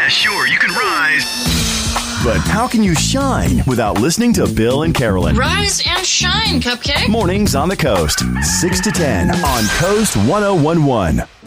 Yeah, sure, you can rise. But how can you shine without listening to Bill and Carolyn? Rise and shine, Cupcake. Mornings on the Coast, 6 to 10 on Coast 1011.